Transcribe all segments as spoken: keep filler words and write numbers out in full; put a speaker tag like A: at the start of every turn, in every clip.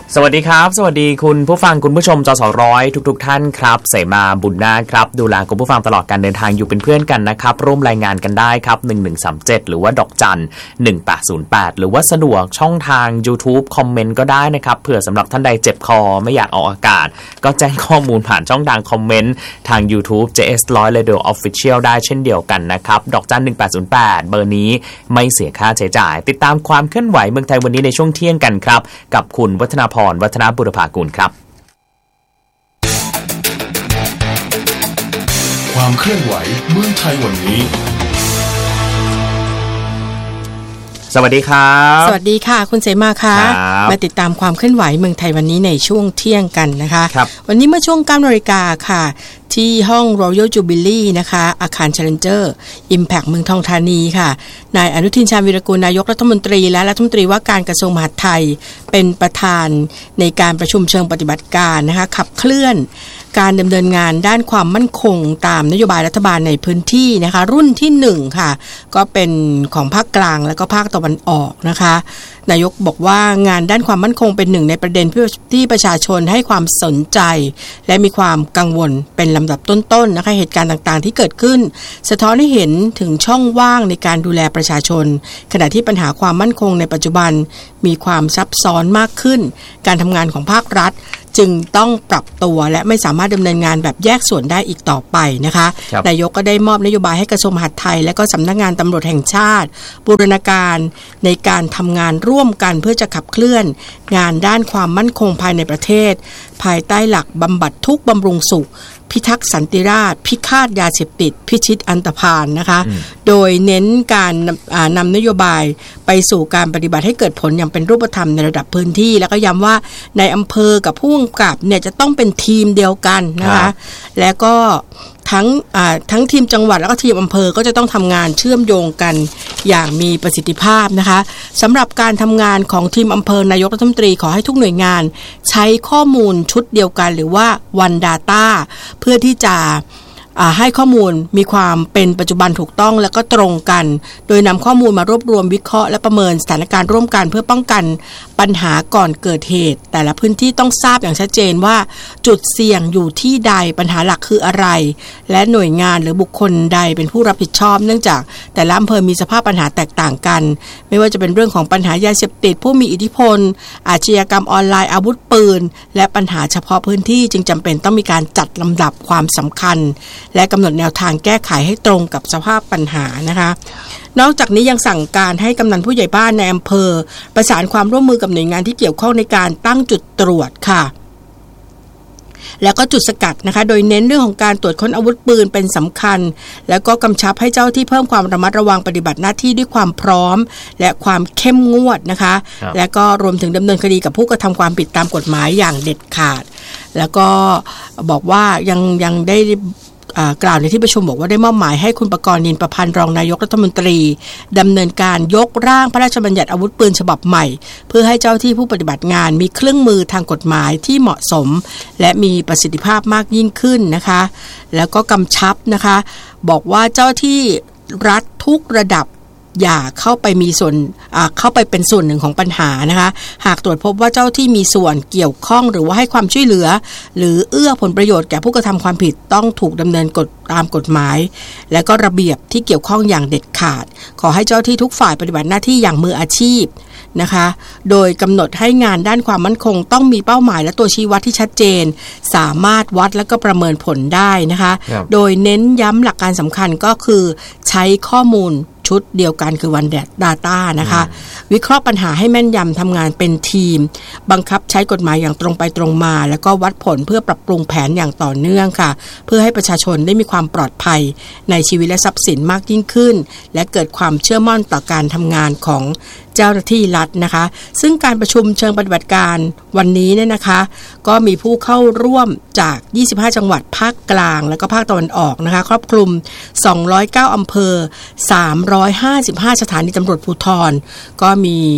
A: สวัสดีครับสวัสดีคุณผู้ฟังคุณผู้ชมจสร้อยทุกๆท่านครับเสมาบุญนาครับดูแลคุณผู้ฟังตลอดการเดินทางอยู่เป็นเพื่อนกันนะครับร่วมรายงานกันได้ครับหนึ่งหนึ่งสามเจ็ดหรือว่าดอกจันหนึ่งแปดศูนย์แปดหรือว่าสะดวกช่องทาง YouTube คอมเมนต์ก็ได้นะครับเผื่อสำหรับท่านใดเจ็บคอไม่อยากออกอากาศก็แจ้งข้อมูลผ่านช่องทางคอมเมนต์ทาง YouTube เจ เอส หนึ่งร้อย Radio Official ได้เช่นเดียวกันนะครับดอกจันหนึ่งแปดศูนย์แปดเบอร์นี้ไม่เสียค่าใช้จ่ายติดตามความเคลื่อนไหวเมืองไทยวันนี้ในช่วงเที่ยงกันครับกับคุณวัฒนาพรวัฒนาบุรพากุลครับ
B: ความเคลื่อนไหวเมืองไทยวันนี้
A: สวัสดีครับ
C: สวัสดีค่ะคุณเสมาค่ะมาติดตามความเคลื่อนไหวเมืองไทยวันนี้ในช่วงเที่ยงกันนะคะวันนี้เมื่อช่วง เก้านาฬิกาค่ะที่ห้อง Royal Jubilee นะคะอาคาร Challenger Impact เมืองทองธานีค่ะนายอนุทินชาญวีรกูลนายกรัฐมนตรีและรัฐมนตรีว่าการกระทรวงมหาดไทยเป็นประธานในการประชุมเชิงปฏิบัติการนะคะขับเคลื่อนการดำเนินงานด้านความมั่นคงตามนโยบายรัฐบาลในพื้นที่นะคะรุ่นที่หนึ่งค่ะก็เป็นของภาคกลางและก็ภาคตะวันออกนะคะนายกบอกว่างานด้านความมั่นคงเป็นหนึ่งในประเด็นที่ประชาชนให้ความสนใจและมีความกังวลเป็นลำดับต้นๆ นะคะเหตุการณ์ต่างๆที่เกิดขึ้นสะท้อนให้เห็นถึงช่องว่างในการดูแลประชาชนขณะที่ปัญหาความมั่นคงในปัจจุบันมีความซับซ้อนมากขึ้นการทำงานของภาครัฐจึงต้องปรับตัวและไม่สามารถดำเนินงานแบบแยกส่วนได้อีกต่อไปนะคะนายกก็ได้มอบนโยบายให้กระทรวงมหาดไทยและก็สำนักงานตำรวจแห่งชาติบูรณาการในการทำงานร่วมกันเพื่อจะขับเคลื่อนงานด้านความมั่นคงภายในประเทศภายใต้หลักบำบัดทุกข์บำรุงสุขพิทักษ์สันติราษฎร์พิฆาตยาเสพติดพิชิตอันตพาลนะคะโดยเน้นการนำนโยบายไปสู่การปฏิบัติให้เกิดผลอย่างเป็นรูปธรรมในระดับพื้นที่แล้วก็ย้ำว่าในอำเภอกับผู้กำกับเนี่ยจะต้องเป็นทีมเดียวกันนะคะแล้วก็ทั้งทั้งทีมจังหวัดแล้วก็ทีมอำเภอก็จะต้องทำงานเชื่อมโยงกันอย่างมีประสิทธิภาพนะคะสำหรับการทำงานของทีมอำเภอนายกรัฐมนตรีขอให้ทุกหน่วยงานใช้ข้อมูลชุดเดียวกันหรือว่า One Data เพื่อที่จะให้ข้อมูลมีความเป็นปัจจุบันถูกต้องและก็ตรงกันโดยนำข้อมูลมารวบรวมวิเคราะห์และประเมินสถานการณ์ร่วมกันเพื่อป้องกันปัญหาก่อนเกิดเหตุแต่ละพื้นที่ต้องทราบอย่างชัดเจนว่าจุดเสี่ยงอยู่ที่ใดปัญหาหลักคืออะไรและหน่วยงานหรือบุคคลใดเป็นผู้รับผิดชอบเนื่องจากแต่ละอำเภอมีสภาพปัญหาแตกต่างกันไม่ว่าจะเป็นเรื่องของปัญหายาเสพติดผู้มีอิทธิพลอาชญากรรมออนไลน์อาวุธปืนและปัญหาเฉพาะพื้นที่จึงจำเป็นต้องมีการจัดลำดับความสำคัญและกำหนดแนวทางแก้ไขให้ตรงกับสภาพปัญหานะคะนอกจากนี้ยังสั่งการให้กำนันผู้ใหญ่บ้านในอำเภอประสานความร่วมมือกับหน่วยงานที่เกี่ยวข้องในการตั้งจุดตรวจค่ะแล้วก็จุดสกัดนะคะโดยเน้นเรื่องของการตรวจค้นอาวุธปืนเป็นสำคัญแล้วก็กำชับให้เจ้าที่เพิ่มความระมัดระวังปฏิบัติหน้าที่ด้วยความพร้อมและความเข้มงวดนะคะและก็รวมถึงดำเนินคดีกับผู้กระทำความผิดตามกฎหมายอย่างเด็ดขาดแล้วก็บอกว่ายังยังได้กล่าวในที่ประชุมบอกว่าได้มอบหมายให้คุณประกรณ์นินประพันธ์รองนายกรัฐมนตรีดำเนินการยกร่างพระราชบัญญัติอาวุธปืนฉบับใหม่เพื่อให้เจ้าที่ผู้ปฏิบัติงานมีเครื่องมือทางกฎหมายที่เหมาะสมและมีประสิทธิภาพมากยิ่งขึ้นนะคะแล้วก็กำชับนะคะบอกว่าเจ้าที่รัฐทุกระดับอย่าเข้าไปมีส่วนเข้าไปเป็นส่วนหนึ่งของปัญหานะคะหากตรวจพบว่าเจ้าที่มีส่วนเกี่ยวข้องหรือว่าให้ความช่วยเหลือหรือเอื้อผลประโยชน์แก่ผู้กระทำความผิดต้องถูกดำเนินกฎตามกฎหมายและก็ระเบียบที่เกี่ยวข้องอย่างเด็ดขาดขอให้เจ้าที่ทุกฝ่ายปฏิบัติหน้าที่อย่างมืออาชีพนะคะโดยกำหนดให้งานด้านความมั่นคงต้องมีเป้าหมายและตัวชี้วัดที่ชัดเจนสามารถวัดและก็ประเมินผลได้นะคะโดยเน้นย้ำหลักการสำคัญก็คือใช้ข้อมูลชุดเดียวกันคือ One Data นะคะวิเคราะห์ปัญหาให้แม่นยำทำงานเป็นทีมบังคับใช้กฎหมายอย่างตรงไปตรงมาแล้วก็วัดผลเพื่อปรับปรุงแผนอย่างต่อเนื่องค่ะเพื่อให้ประชาชนได้มีความปลอดภัยในชีวิตและทรัพย์สินมากยิ่งขึ้นและเกิดความเชื่อมั่นต่อการทำงานของเจ้าหน้าที่รัฐนะคะซึ่งการประชุมเชิงปฏิบัติการวันนี้เนี่ยนะคะก็มีผู้เข้าร่วมจากยี่สิบห้าจังหวัดภาคกลางและก็ภาคตะวันออกนะคะครอบคลุมสองร้อยเก้าอำเภอสามร้อยห้าสิบห้าสถานีตำรวจภูธรก็มีผ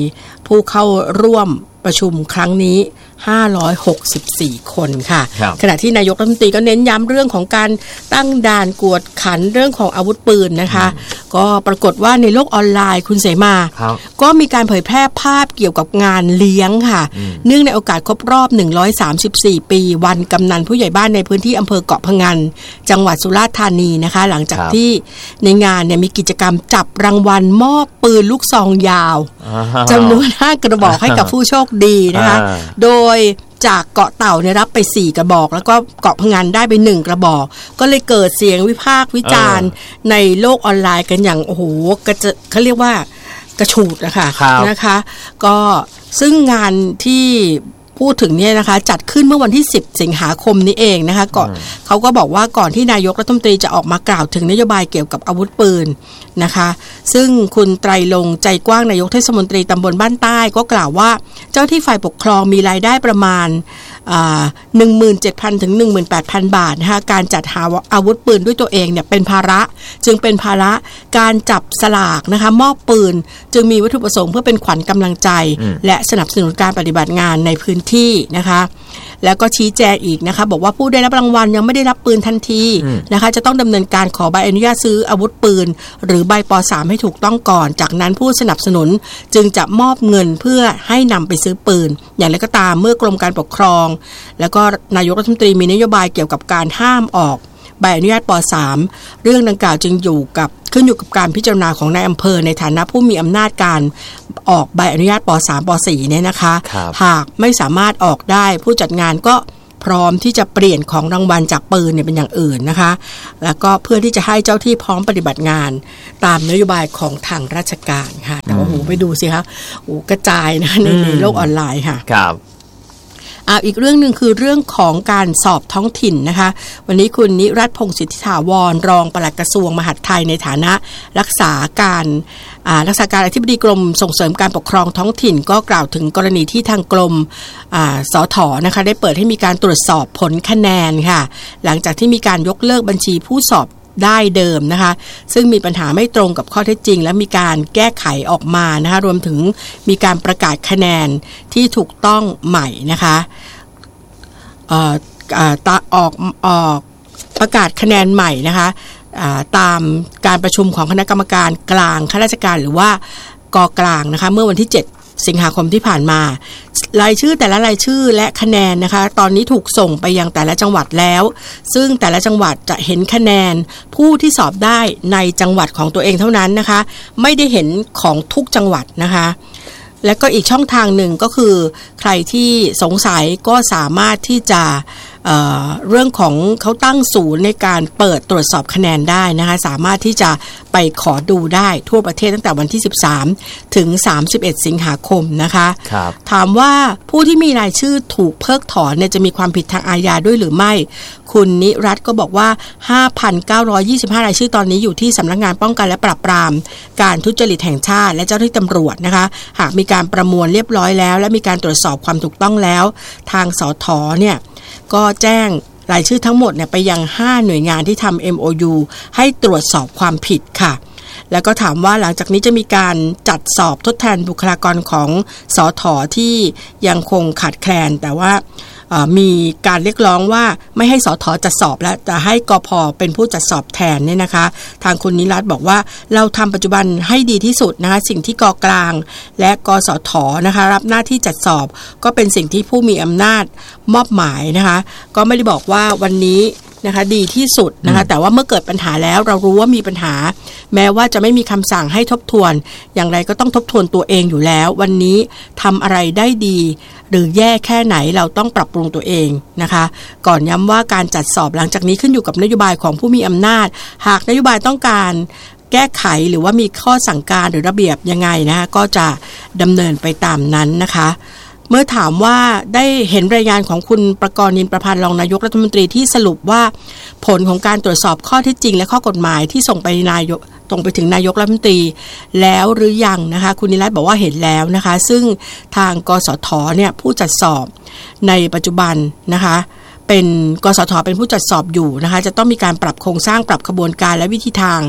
C: ผู้เข้าร่วมประชุมครั้งนี้ห้าร้อยหกสิบสี่คนค่ะขณะที่นายกรัฐมนตรีก็เน้นย้ำเรื่องของการตั้งด่านกวดขันเรื่องของอาวุธปืนนะคะก็ปรากฏว่าในโลกออนไลน์คุณเสมาก็มีการเผยแพร่ภาพเกี่ยวกับงานเลี้ยงค่ะเนื่องในโอกาสครบรอบหนึ่งร้อยสามสิบสี่ปีวันกำนันผู้ใหญ่บ้านในพื้นที่อำเภอเกาะพะงันจังหวัดสุราษฎร์ธานีนะคะหลังจากที่ในงานเนี่ยมีกิจกรรมจับรางวัลมอบปืนลูกซองยาวจำนวนห้ากระบอกให้กับผู้โชคดีนะคะโดยจากเกาะเต่าเนี่ยรับไปสี่กระบอกแล้วก็เกาะพะงันได้ไปหนึ่งกระบอกก็เลยเกิดเสียงวิพากษ์วิจารณ์ในโลกออนไลน์กันอย่างโอ้โหก็จะเขาเรียกว่ากระฉูดนะคะนะคะก็ซึ่งงานที่พูดถึงเนี่ยนะคะจัดขึ้นเมื่อวันที่สิบสิงหาคมนี้เองนะคะก่อนเขาก็บอกว่าก่อนที่นายกรัฐมนตรีจะออกมากล่าวถึงนโยบายเกี่ยวกับอาวุธปืนนะคะซึ่งคุณไตรลงค์ใจกว้างนายกเทศมนตรีตำบลบ้านใต้ก็กล่าวว่าเจ้าที่ฝ่ายปกครองมีรายได้ประมาณหนึ่งหมื่นเจ็ดพันถึงหนึ่งหมื่นแปดพันบาทนะคะการจัดหาอาวุธปืนด้วยตัวเองเนี่ยเป็นภาระจึงเป็นภาระการจับสลากนะคะมอบปืนจึงมีวัตถุประสงค์เพื่อเป็นขวัญกำลังใจและสนับสนุนการปฏิบัติงานในพื้นที่นะคะแล้วก็ชี้แจงอีกนะคะบอกว่าผู้ได้รับรางวัลยังไม่ได้รับปืนทันทีนะคะจะต้องดำเนินการขอใบอนุญาตซื้ออาวุธปืนหรือใบป สาม ให้ถูกต้องก่อนจากนั้นผู้สนับสนุนจึงจะมอบเงินเพื่อให้นำไปซื้อปืนอย่างไรก็ตามเมื่อกรมการปกครองแล้วก็นายกรัฐมนตรีมีนโยบายเกี่ยวกับการห้ามออกใบอนุญาตป สาม เรื่องดังกล่าวจึงอยู่กับขึ้นอยู่กับการพิจารณาของนายอำเภอในฐานะผู้มีอำนาจการออกใบอนุญาตป สาม ป สี่เนี่ยนะคะหากไม่สามารถออกได้ผู้จัดงานก็พร้อมที่จะเปลี่ยนของรางวัลจากปืนเนี่ยเป็นอย่างอื่นนะคะแล้วก็เพื่อที่จะให้เจ้าที่พร้อมปฏิบัติงานตามนโยบายของทางราชการค่ะแต่ว่าโหไปดูสิคะโอ้กระจายนะในในโลกออนไลน์ค่ะครับอ่าอีกเรื่องนึงคือเรื่องของการสอบท้องถิ่นนะคะวันนี้คุณนิรัตน์พงษ์สิทธิถาวรรองปลัดกระทรวงมหาดไทยในฐานะรักษาการอ่ารักษาการอธิบดีกรมส่งเสริมการปกครองท้องถิ่นก็กล่าวถึงกรณีที่ทางกรมอ่าสถ.นะคะได้เปิดให้มีการตรวจสอบผลคะแนนค่ะหลังจากที่มีการยกเลิกบัญชีผู้สอบได้เดิมนะคะซึ่งมีปัญหาไม่ตรงกับข้อเท็จจริงและมีการแก้ไขออกมานะคะรวมถึงมีการประกาศคะแนนที่ถูกต้องใหม่นะคะเอ่อเอ่อตาออกออกประกาศคะแนนใหม่นะคะตามการประชุมของคณะกรรมการกลางข้าราชการหรือว่ากกลางนะคะเมื่อวันที่เจ็ดสิงหาคมที่ผ่านมารายชื่อแต่ละรายชื่อและคะแนนนะคะตอนนี้ถูกส่งไปยังแต่ละจังหวัดแล้วซึ่งแต่ละจังหวัดจะเห็นคะแนนผู้ที่สอบได้ในจังหวัดของตัวเองเท่านั้นนะคะไม่ได้เห็นของทุกจังหวัดนะคะและก็อีกช่องทางหนึ่งก็คือใครที่สงสัยก็สามารถที่จะเอ่อเรื่องของเขาตั้งศูนย์ในการเปิดตรวจสอบคะแนนได้นะคะสามารถที่จะไปขอดูได้ทั่วประเทศตั้งแต่วันที่สิบสามถึงสามสิบเอ็ดสิงหาคมนะคะถามว่าผู้ที่มีรายชื่อถูกเพิกถอนเนี่ยจะมีความผิดทางอาญาด้วยหรือไม่คุณนิรัตน์ก็บอกว่า ห้าพันเก้าร้อยยี่สิบห้า รายชื่อตอนนี้อยู่ที่สำนักงานป้องกันและปราบปรามการทุจริตแห่งชาติและเจ้าหน้าที่ตำรวจนะคะหากมีการประมวลเรียบร้อยแล้วและมีการตรวจสอบความถูกต้องแล้วทางสถ.เนี่ยก็แจ้งรายชื่อทั้งหมดเนี่ยไปยังห้าหน่วยงานที่ทำ เอ็ม โอ ยู ให้ตรวจสอบความผิดค่ะแล้วก็ถามว่าหลังจากนี้จะมีการจัดสอบทดแทนบุคลากรของสถ.ที่ยังคงขาดแคลนแต่ว่ามีการเรียกร้องว่าไม่ให้สถ.จัดสอบแล้วจะให้กพ.เป็นผู้จัดสอบแทนเนี่ยนะคะทางคุณนิรัตน์บอกว่าเราทำปัจจุบันให้ดีที่สุดนะคะสิ่งที่กกลางและกสถ.นะคะรับหน้าที่จัดสอบก็เป็นสิ่งที่ผู้มีอำนาจมอบหมายนะคะก็ไม่ได้บอกว่าวันนี้นะคะดีที่สุดนะคะแต่ว่าเมื่อเกิดปัญหาแล้วเรารู้ว่ามีปัญหาแม้ว่าจะไม่มีคำสั่งให้ทบทวนอย่างไรก็ต้องทบทวนตัวเองอยู่แล้ววันนี้ทำอะไรได้ดีหรือแย่แค่ไหนเราต้องปรับปรุงตัวเองนะคะก่อนย้ำว่าการจัดสอบหลังจากนี้ขึ้นอยู่กับนโยบายของผู้มีอำนาจหากนโยบายต้องการแก้ไขหรือว่ามีข้อสั่งการหรือระเบียบยังไงนะคะก็จะดำเนินไปตามนั้นนะคะเมื่อถามว่าได้เห็นรายงานของคุณประกรณ์ นินประพันธ์รองนายกรัฐมนตรีที่สรุปว่าผลของการตรวจสอบข้อเท็จจริงและข้อกฎหมายที่ส่งไปนายกตรงไปถึงนายกรัฐมนตรีแล้วหรือยังนะคะคุณนิรัตน์บอกว่าเห็นแล้วนะคะซึ่งทางกสทเนี่ยผู้จัดสอบในปัจจุบันนะคะเป็นกสทเป็นผู้จัดสอบอยู่นะคะจะต้องมีการปรับโครงสร้างปรับขบวนการและวิธีทาง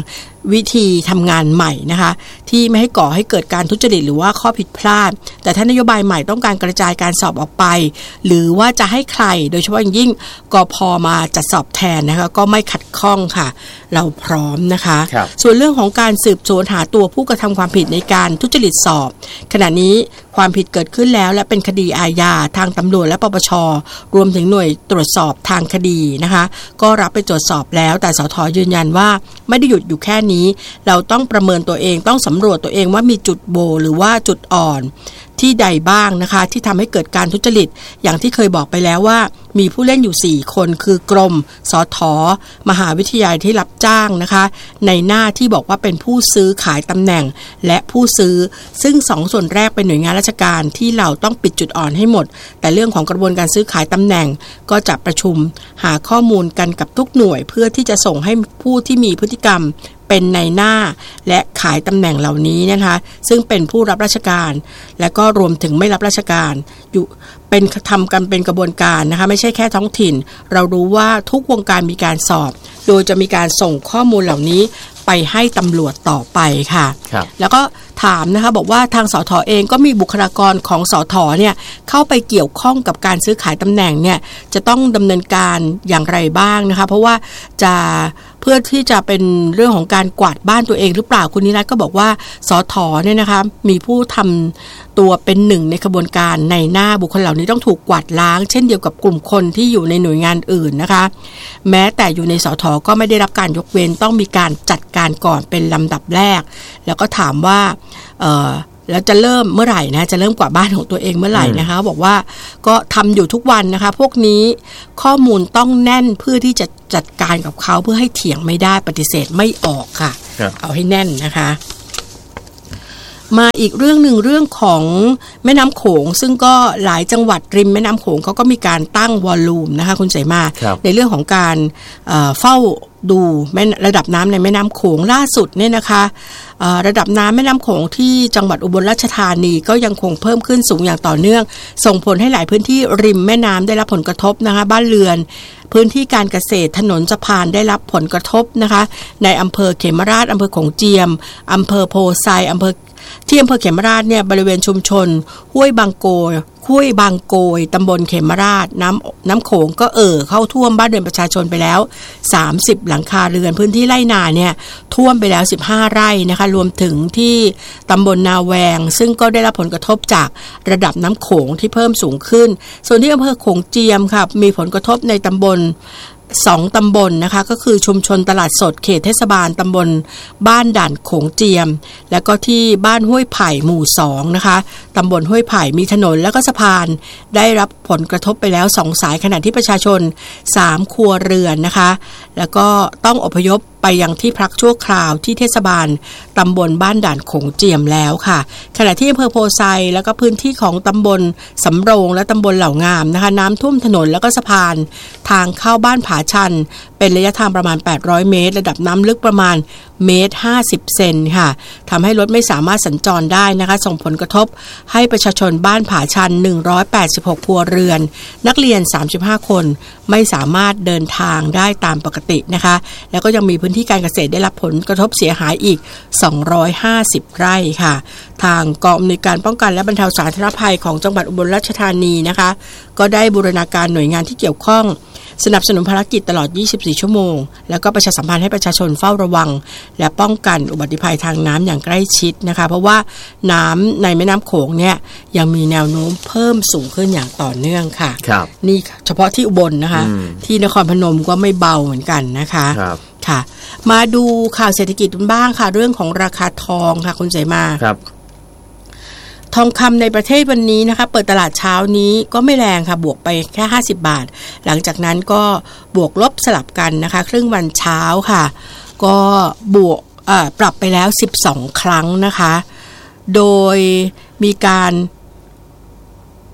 C: วิธีทำงานใหม่นะคะที่ไม่ให้ก่อให้เกิดการทุจริตหรือว่าข้อผิดพลาดแต่ถ้านโยบายใหม่ต้องการกระจายการสอบออกไปหรือว่าจะให้ใครโดยเฉพาะอย่างยิ่งกพ.มาจัดสอบแทนนะคะก็ไม่ขัดข้องค่ะเราพร้อมนะคะส่วนเรื่องของการสืบสวนหาตัวผู้กระทำความผิดในการทุจริตสอบขณะนี้ความผิดเกิดขึ้นแล้วและเป็นคดีอาญาทางตำรวจและปปช.รวมถึงหน่วยตรวจสอบทางคดีนะคะก็รับไปตรวจสอบแล้วแต่สท.ยืนยันว่าไม่ได้หยุดอยู่แค่นี้เราต้องประเมินตัวเองต้องสำรวจตัวเองว่ามีจุดโบหรือว่าจุดอ่อนที่ใดบ้างนะคะที่ทำให้เกิดการทุจริตอย่างที่เคยบอกไปแล้วว่ามีผู้เล่นอยู่สี่คนคือกรมสท.มหาวิทยาลัยที่รับจ้างนะคะในหน้าที่บอกว่าเป็นผู้ซื้อขายตำแหน่งและผู้ซื้อซึ่งสองส่วนแรกเป็นหน่วยงานราชการที่เราต้องปิดจุดอ่อนให้หมดแต่เรื่องของกระบวนการซื้อขายตำแหน่งก็จะประชุมหาข้อมูลกันกับทุกหน่วยเพื่อที่จะส่งให้ผู้ที่มีพฤติกรรมเป็นในหน้าและขายตำแหน่งเหล่านี้นะคะซึ่งเป็นผู้รับราชการและก็รวมถึงไม่รับราชการอยู่เป็นทำกันเป็นกระบวนการนะคะไม่ใช่แค่ท้องถิ่นเรารู้ว่าทุกวงการมีการสอบโดยจะมีการส่งข้อมูลเหล่านี้ไปให้ตำรวจต่อไปค่ะแล้วก็ถามนะคะบอกว่าทางสท.เองก็มีบุคลากรของสท.เนี่ยเข้าไปเกี่ยวข้องกับการซื้อขายตำแหน่งเนี่ยจะต้องดำเนินการอย่างไรบ้างนะคะเพราะว่าจะเพื่อที่จะเป็นเรื่องของการกวาดบ้านตัวเองหรือเปล่าคุณนิรัตน์ก็บอกว่าสท.เนี่ยนะคะมีผู้ทำตัวเป็นหนึ่งในขบวนการในหน้าบุคคลเหล่านี้ต้องถูกกวาดล้างเช่นเดียวกับกลุ่มคนที่อยู่ในหน่วยงานอื่นนะคะแม้แต่อยู่ในสท.ก็ไม่ได้รับการยกเว้นต้องมีการจัดการก่อนเป็นลำดับแรกแล้วก็ถามว่าเอ่อแล้วจะเริ่มเมื่อไหร่นะจะเริ่มกวาดบ้านของตัวเองเมื่อไหร่นะคะบอกว่าก็ทำอยู่ทุกวันนะคะพวกนี้ข้อมูลต้องแน่นเพื่อที่จะจัดการกับเขาเพื่อให้เถียงไม่ได้ปฏิเสธไม่ออกค่ะเอาให้แน่นนะคะมาอีกเรื่องหนึ่งเรื่องของแม่น้ำโขงซึ่งก็หลายจังหวัดริมแม่น้ำโขงเขาก็มีการตั้งวอลลุ่มนะคะคุณเสมาในเรื่องของการเฝ้าดูระดับน้ำในแม่น้ำโขงล่าสุดเนี่ยนะคะระดับน้ำแม่น้ำโขงที่จังหวัดอุบลราชธานีก็ยังคงเพิ่มขึ้นสูงอย่างต่อเนื่องส่งผลให้หลายพื้นที่ริมแม่น้ำได้รับผลกระทบนะคะบ้านเรือนพื้นที่การเกษตรถนนสะพานได้รับผลกระทบนะคะในอำเภอเขมราชอำเภอโขงเจียมอำเภอโพไซอำเภอที่อำเภอเขมราชเนี่ยบริเวณชุมชนห้วยบางโกยห้วยบางโกยตำบลเขมราชน้ำน้ำโขงก็เอ่อเข้าท่วมบ้านเรือนประชาชนไปแล้วสามสิบหลังคาเรือนพื้นที่ไร่นาเนี่ยท่วมไปแล้วสิบห้าไร่นะคะรวมถึงที่ตำบลนาแวงซึ่งก็ได้รับผลกระทบจากระดับน้ำโขงที่เพิ่มสูงขึ้นส่วนที่อำเภอโขงเจียมค่ะมีผลกระทบในตำบลสองตำบลนะคะก็คือชุมชนตลาดสดเขตเทศบาลตำบลบ้านด่านโขงเจียมแล้วก็ที่บ้านห้วยไผ่หมู่สองนะคะตำบลห้วยไผ่มีถนนแล้วก็สะพานได้รับผลกระทบไปแล้วสองสายขณะที่ประชาชนสามครัวเรือนนะคะแล้วก็ต้องอพยพไปยังที่พักชั่วคราวที่เทศบาลตำบลบ้านด่านโขงเจียมแล้วค่ะขณะที่อำเภอโพไซแล้วก็พื้นที่ของตำบลสำโรงและตำบลเหล่างามนะคะน้ำท่วมถนนแล้วก็สะพานทางเข้าบ้านผาชันเป็นระยะทางประมาณแปดร้อยเมตรระดับน้ำลึกประมาณเมตรห้าสิบเซนค่ะทำให้รถไม่สามารถสัญจรได้นะคะส่งผลกระทบให้ประชาชนบ้านผาชันหนึ่งร้อยแปดสิบหกครัวเรือนนักเรียนสามสิบห้าคนไม่สามารถเดินทางได้ตามปกตินะคะแล้วก็ยังมีพื้นที่การเกษตรได้รับผลกระทบเสียหายอีกสองร้อยห้าสิบไร่ค่ะทางกองอำนวยการป้องกันและบรรเทาสาธารณภัยของจังหวัดอุบลราชธานีนะคะก็ได้บูรณาการหน่วยงานที่เกี่ยวข้องสนับสนุนภารกิจตลอดยี่สิบสี่ชั่วโมงแล้วก็ประชาสัมพันธ์ให้ประชาชนเฝ้าระวังและป้องกันอุบัติภัยทางน้ำอย่างใกล้ชิดนะคะเพราะว่าน้ำในแม่น้ำโขงเนี่ยยังมีแนวโน้มเพิ่มสูงขึ้นอย่างต่อเนื่องค่ะนี่เฉพาะที่อุบล นะคะที่นครพนมก็ไม่เบาเหมือนกันนะคะค่ะมาดูข่าวเศรษฐกิจบ้างค่ะเรื่องของราคาทองค่ะคุณเสมาครับทองคำในประเทศวันนี้นะคะเปิดตลาดเช้านี้ก็ไม่แรงค่ะบวกไปแค่ห้าสิบบาทหลังจากนั้นก็บวกลบสลับกันนะคะครึ่งวันเช้าค่ะก็บวกปรับไปแล้วสิบสองครั้งนะคะโดยมีการ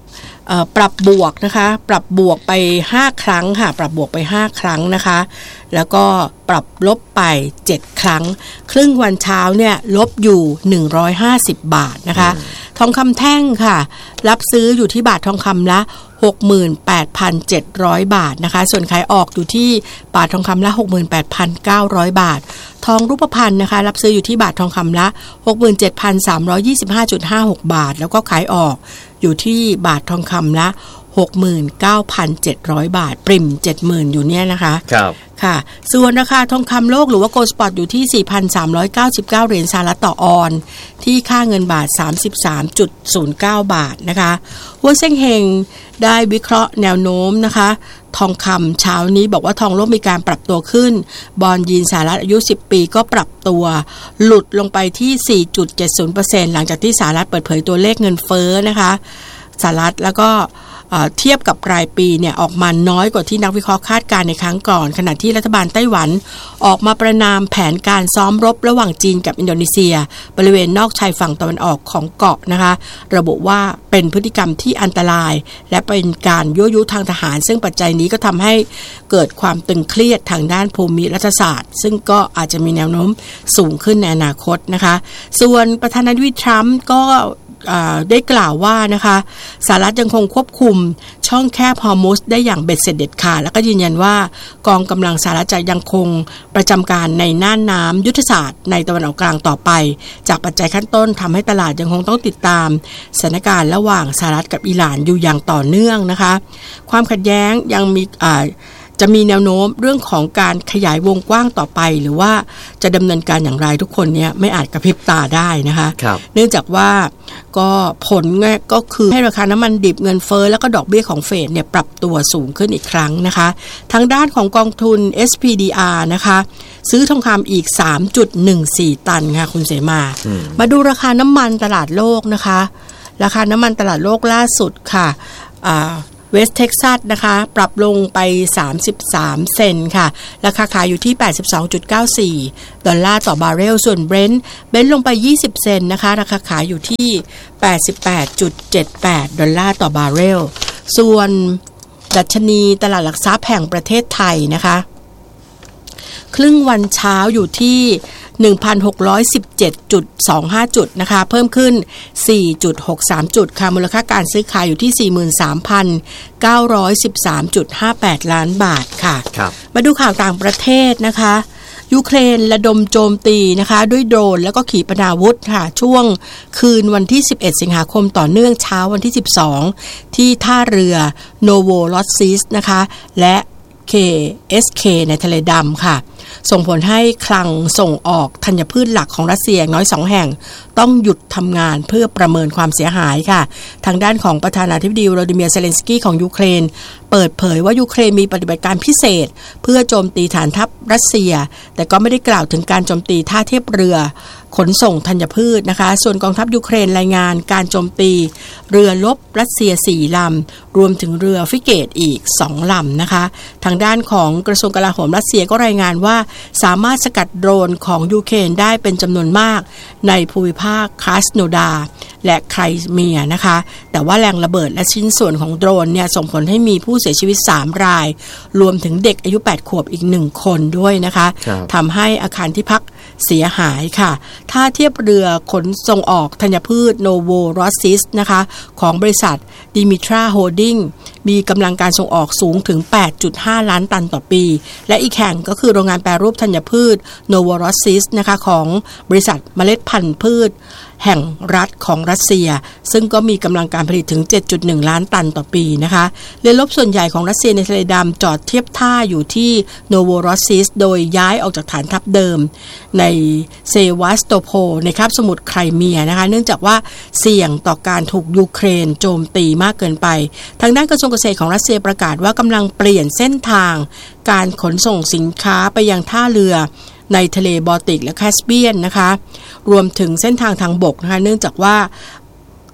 C: ปรับบวกนะคะปรับบวกไปห้าครั้งค่ะปรับบวกไปห้าครั้งนะคะแล้วก็ปรับลบไปเจ็ดครั้งครึ่งวันเช้าเนี่ยลบอยู่หนึ่งร้อยห้าสิบบาทนะคะทองคำแท่งค่ะรับซื้ออยู่ที่บาททองคำละ หกหมื่นแปดพันเจ็ดร้อย บาทนะคะส่วนขายออกอยู่ที่บาททองคำละ หกหมื่นแปดพันเก้าร้อย บาททองรูปพรรณนะคะรับซื้ออยู่ที่บาททองคำละ หกหมื่นเจ็ดพันสามร้อยยี่สิบห้าจุดห้าหก บาทแล้วก็ขายออกอยู่ที่บาททองคำละ หกหมื่นเก้าพันเจ็ดร้อย บาทปริ่ม เจ็ดหมื่น อยู่เนี่ยนะคะ
A: ครับ
C: ค่ะส่วนราคาทองคำโลกหรือว่าโกลด์สปอตอยู่ที่ สี่พันสามร้อยเก้าสิบเก้า เหรียญสหรัฐต่อออนซ์ที่ค่าเงินบาท สามสิบสามจุดศูนย์เก้า บาทนะคะหัวเซ็งเฮงได้วิเคราะห์แนวโน้มนะคะทองคำเช้านี้บอกว่าทองโลกมีการปรับตัวขึ้นบอนด์ยิลด์สหรัฐอายุสิบปีก็ปรับตัวหลุดลงไปที่ สี่จุดเจ็ดศูนย์เปอร์เซ็นต์ หลังจากที่สหรัฐเปิดเผยตัวเลขเงินเฟ้อนะคะสหรัฐแล้วก็เทียบกับรายปีเนี่ยออกมาน้อยกว่าที่นักวิเคราะห์คาดการณ์ในครั้งก่อนขณะที่รัฐบาลไต้หวันออกมาประณามแผนการซ้อมรบระหว่างจีนกับอินโดนีเซียบริเวณนอกชายฝั่งตะวันออกของเกาะนะคะระบุว่าเป็นพฤติกรรมที่อันตรายและเป็นการยั่วยุทางทหารซึ่งปัจจัยนี้ก็ทำให้เกิดความตึงเครียดทางด้านภูมิรัฐศาสตร์ซึ่งก็อาจจะมีแนวโน้มสูงขึ้นในอนาคตนะคะส่วนประธานาธิบดีทรัมป์ก็ได้กล่าวว่านะคะสหรัฐยังคงควบคุมช่องแคบฮอร์มุซได้อย่างเบ็ดเสร็จเด็ดขาดแล้วก็ยืนยันว่ากองกำลังสหรัฐจะยังคงประจำการในน่านน้ำยุทธศาสตร์ในตะวันออกกลางต่อไปจากปัจจัยขั้นต้นทำให้ตลาดยังคงต้องติดตามสถานการณ์ระหว่างสหรัฐกับอิหร่านอยู่อย่างต่อเนื่องนะคะความขัดแย้งยังมีจะมีแนวโน้มเรื่องของการขยายวงกว้างต่อไปหรือว่าจะดำเนินการอย่างไรทุกคนเนี่ยไม่อาจกระพริบตาได้นะคะเนื่องจากว่าก็ผลก็คือให้ราคาน้ำมันดิบเงินเฟ้อแล้วก็ดอกเบี้ยของเฟดเนี่ยปรับตัวสูงขึ้นอีกครั้งนะคะทางด้านของกองทุน เอส พี ดี อาร์ นะคะซื้อทองคำอีก สามจุดหนึ่งสี่ ตันค่ะคุณเสมามาดูราคาน้ำมันตลาดโลกนะคะราคาน้ำมันตลาดโลกล่าสุดค่ะอ่าเวสต์เท็กซัสนะคะปรับลงไปสามสิบสามเซนต์ค่ะราคาขายอยู่ที่ แปดสิบสองจุดเก้าสี่ ดอลลาร์ต่อบาร์เรลส่วนเบรนท์เบรนท์ลงไปยี่สิบเซนต์นะคะราคาขายอยู่ที่ แปดสิบแปดจุดเจ็ดแปด ดอลลาร์ต่อบาร์เรลส่วนดัชนีตลาดหลักทรัพย์แห่งประเทศไทยนะคะครึ่งวันเช้าอยู่ที่ หนึ่งพันหกร้อยสิบเจ็ดจุดสองห้า จุดนะคะเพิ่มขึ้น สี่จุดหกสาม จุดค่ะมูลค่าการซื้อขายอยู่ที่ สี่หมื่นสามพันเก้าร้อยสิบสามจุดห้าแปด ล้านบาทค่ะมาดูข่าวต่างประเทศนะคะยูเครนระดมโจมตีนะคะด้วยโดรนแล้วก็ขีปนาวุธค่ะช่วงคืนวันที่สิบเอ็ดสิงหาคมต่อเนื่องเช้าวันที่สิบสองที่ท่าเรือโนโวโรซิสนะคะและ เค เอส เค ในทะเลดำค่ะส่งผลให้คลังส่งออกธัญพืชหลักของรัสเซียน้อยสองแห่งต้องหยุดทำงานเพื่อประเมินความเสียหายค่ะทางด้านของประธานาธิบดีวลาดิเมียร์เซเลนสกี้ของยูเครนเปิดเผยว่ายูเครนมีปฏิบัติการพิเศษเพื่อโจมตีฐานทัพรัสเซียแต่ก็ไม่ได้กล่าวถึงการโจมตีท่าเทียบเรือขนส่งธัญพืชนะคะส่วนกองทัพยูเครนรายงานการโจมตีเรือรบรัสเซียสี่ลำรวมถึงเรือฟริเกตอีกสองลำนะคะทางด้านของกระทรวงกลาโหมรัสเซียก็รายงานว่าสามารถสกัดโดรนของยูเครนได้เป็นจำนวนมากในภูมิภาคคาสโนดาและไครเมียนะคะแต่ว่าแรงระเบิดและชิ้นส่วนของโดรนเนี่ยส่งผลให้มีผู้เสียชีวิตสามรายรวมถึงเด็กอายุแปดขวบอีกหนึ่งคนด้วยนะคะทำให้อาคารที่พักเสียหายค่ะท่าเทียบเรือขนส่งออกธัญพืชโนโวโรซิสนะคะของบริษัทดิมิทราโฮลดิ้งมีกำลังการส่งออกสูงถึง แปดจุดห้า ล้านตันต่อปีและอีกแห่งก็คือโรงงานแปรรูปธัญพืชโนโวโรซิสนะคะของบริษัทเมล็ดพันธุ์พืชแห่งรัฐของรัสเซียซึ่งก็มีกำลังการผลิตถึง เจ็ดจุดหนึ่ง ล้านตันต่อปีนะคะเรือรบส่วนใหญ่ของรัสเซียในทะเลดำจอดเทียบท่าอยู่ที่โนโวโรซิสโดยย้ายออกจากฐานทัพเดิมในเซวาสโตโพลในคาบสมุทรไครเมียนะคะเนื่องจากว่าเสี่ยงต่อการถูกยูเครนโจมตีมากเกินไปทางด้านกระทรวงเกษตรของรัสเซียประกาศว่ากำลังเปลี่ยนเส้นทางการขนส่งสินค้าไปยังท่าเรือในทะเลบอลติกและแคสเปียนนะคะรวมถึงเส้นทางทางบกนะคะเนื่องจากว่า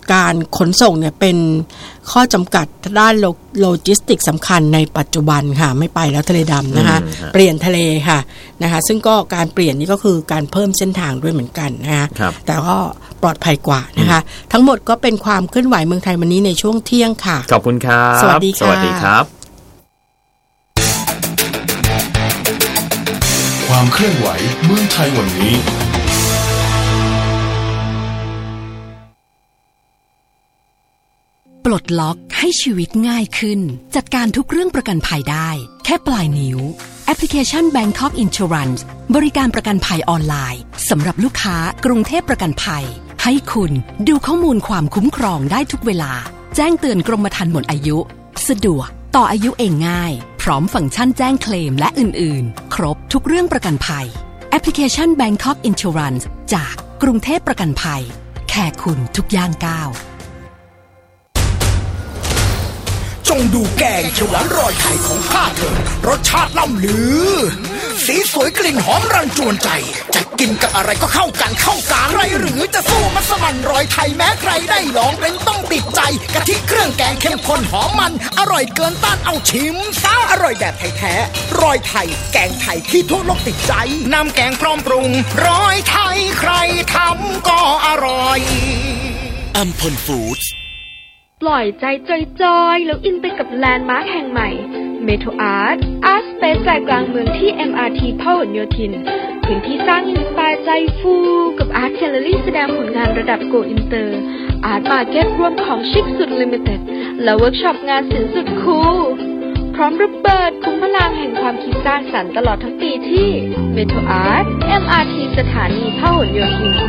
C: การขนส่งเนี่ยเป็นข้อจำกัดด้านโลจิสติกสำคัญในปัจจุบันค่ะไม่ไปแล้วทะเลดำนะคะเปลี่ยนทะเลค่ะนะคะซึ่งก็การเปลี่ยนนี้ก็คือการเพิ่มเส้นทางด้วยเหมือนกันนะคะแต่ก็ปลอดภัยกว่านะคะทั้งหมดก็เป็นความเคลื่อนไหวเมืองไทยวันนี้ในช่วงเที่ยงค่ะ
A: ขอบคุณครับ
C: สวัสดีค่ะ
A: สวัสดีครับ
B: ความเคลื่อนไหวเมืองไทยวันนี้
D: ปลดล็อกให้ชีวิตง่ายขึ้นจัดการทุกเรื่องประกันภัยได้แค่ปลายนิ้วแอปพลิเคชัน Bangkok Insurance บริการประกันภัยออนไลน์สำหรับลูกค้ากรุงเทพประกันภัยให้คุณดูข้อมูลความคุ้มครองได้ทุกเวลาแจ้งเตือนกรมธรรม์หมดอายุสะดวกต่ออายุเองง่ายพร้อมฟังก์ชันแจ้งเคลมและอื่นๆครบทุกเรื่องประกันภัยแอปพลิเคชัน Bangkok Insurance จากกรุงเทพประกันภัยแค่คุณทุกย่างก้าว
E: จงดูแกงเขียวหวานรอยไข่ของข้าเถิดรสชาติล่ำลือสีสวยกลิ่นหอมรันจวนใจจะกินกับอะไรก็เข้ากันเข้ากันใครหรือจะสู้มัสมั่นรอยไทยแม้ใครได้ลองเป็นต้องติดใจกะทิเครื่องแกงเข้มข้นหอมมันอร่อยเกินต้านเอาชิมซะอร่อยแบบไทยแท้รอยไทยแกงไทยที่ทั่วโลกติดใจน้ำแกงพร้อมปรุงรอยไทยใครทำก็อร่อย
F: อัมพลฟู้ด
G: ปล่อยใจจอยๆแล้วอินไปกับแลนด์มาร์คแห่งใหม่ Metro Art Art Space ใจกลางเมืองที่ เอ็ม อาร์ ที พหลโยธินพื้นที่สร้างอินสไปร์ใจฟูกับ Art Gallery แสดงผลงานระดับโกอินเตอร์ Art Market รวมของชิคสุดลิมิเต็ดและเวิร์กช็อปงานศิลป์สุดคูลพร้อมระเบิดคุ้มพลังแห่งความคิดสร้างสรรค์ตลอดทั้งปีที่ Metro Art เอ็ม อาร์ ที สถานีพหลโยธิน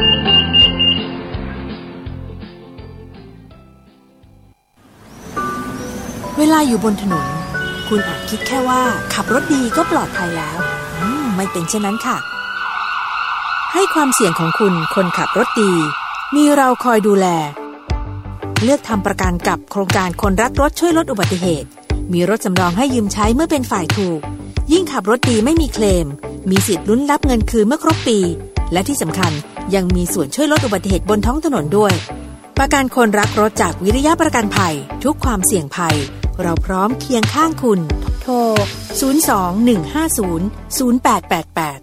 H: เวลาอยู่บนถนนคุณอาจคิดแค่ว่าขับรถดีก็ปลอดภัยแล้วอืมไม่เป็นเช่นนั้นค่ะให้ความเสี่ยงของคุณคนขับรถดีมีเราคอยดูแลเลือกทำประกันกับโครงการคนรักรถช่วยลดอุบัติเหตุมีรถสำรองให้ยืมใช้เมื่อเป็นฝ่ายถูกยิ่งขับรถดีไม่มีเคลมมีสิทธิ์ลุ้นรับเงินคืนเมื่อครบปีและที่สำคัญยังมีส่วนช่วยลดอุบัติเหตุบนท้องถนนด้วยประกันคนรักรถจากวิริยะประกันภัยทุกความเสี่ยงภัยเราพร้อมเคียงข้างคุณโทรศูนย์ สอง หนึ่ง ห้า ศูนย์ ศูนย์ แปด แปด แปด